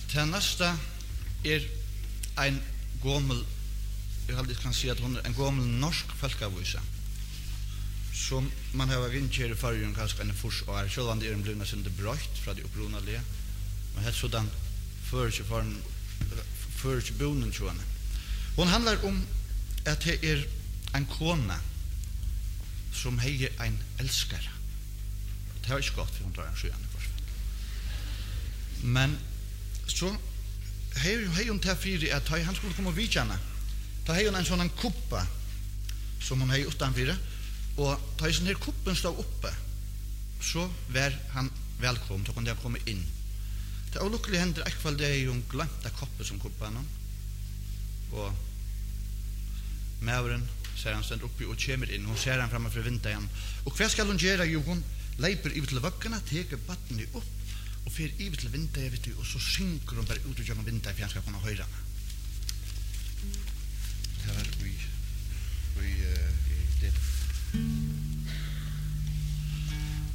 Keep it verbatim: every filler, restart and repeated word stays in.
Det nästa är en gammel, jag aldrig kan säga att hon är en gammel norsk folkavisa som man har vinkjert i förrjun kanske en fors och är självan det är en blivna sin det bröjt från det upprunalige men helt sådan för sig för en för sig bonden tjåne. Hon handlar om att det är en kona som hejer en älskare. Det har inte gått för hon tar en sjöan i forsfall. Men så hej hon tar fyra att han skulle komma och vidkänna. Ta hej hon en sån kuppa som hon hej utanför och ta sån här kuppen stod uppe så var han välkommen så kunde han komma in. Det olyckliga händer ikväll det är hon glömta koppen som kuppan och mävren ser han ständ uppe och kommer in och ser han framför vintern och vad ska hon göra ju hon leiper ut till vackarna tar batten upp och för ut till vinter vet du och så synker hon bara ut och gör vinter för han ska kunna höra.